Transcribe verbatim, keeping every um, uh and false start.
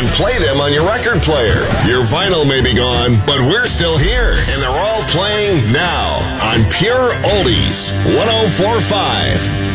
and play them on your record player. Your vinyl may be gone, but we're still here, and they're all playing now on Pure Oldies one oh four point five.